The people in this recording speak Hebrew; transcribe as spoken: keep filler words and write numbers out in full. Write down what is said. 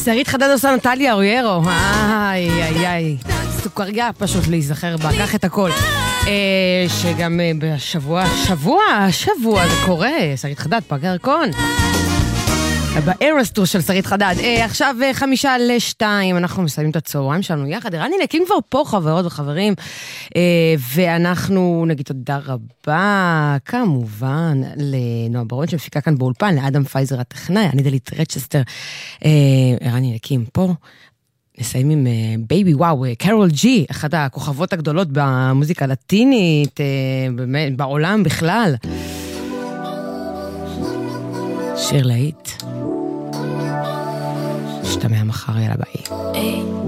שרית חדד עושה נטליה אוריירו. איי, איי, איי. סוכריה פשוט להיזכר בה, קח את הכל. שגם בשבוע, שבוע, שבוע זה קורה. שרית חדד, פארק הירקון. בארסטור של שרית חדד. עכשיו חמישה לשתיים, אנחנו מסיימים את הצהריים שלנו יחד. רני נקים כבר פה חברות וחברים, ואנחנו נגיד תודה רבה, כמובן, לנועה ברון שמפיקה כאן באולפן, לאדם פייזר הטכנאי, אני דלית רצ'סטר, רני נקים פה. נסיים עם בייבי וואו, קרול ג'י, אחת הכוכבות הגדולות במוזיקה הלטינית, בעולם בכלל. שיר להיט. שתמע מחר, יאללה ביי.